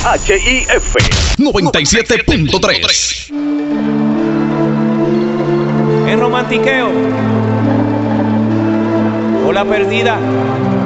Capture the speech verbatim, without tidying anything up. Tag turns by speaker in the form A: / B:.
A: H I F
B: noventa y siete punto tres.
C: Es romantiqueo. O la perdida.